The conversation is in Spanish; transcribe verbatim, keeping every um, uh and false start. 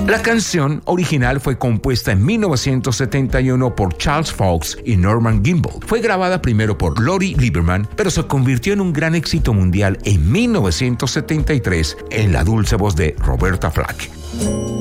La canción original fue compuesta en mil novecientos setenta y uno por Charles Fox y Norman Gimbel. Fue grabada primero por Lori Lieberman, pero se convirtió en un gran éxito mundial en mil novecientos setenta y tres en la dulce voz de Roberta Flack.